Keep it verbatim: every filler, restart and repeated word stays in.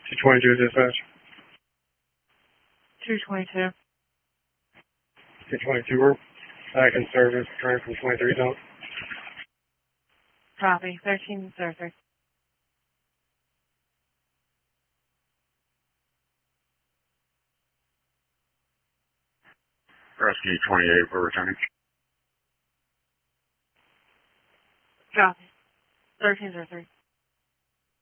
two twenty-two dispatch. two twenty-two. two twenty-two, we're back in service, returning from twenty-three zone. Copy. thirteen zero three. Rescue twenty-eight, we're returning. Copy. thirteen zero three.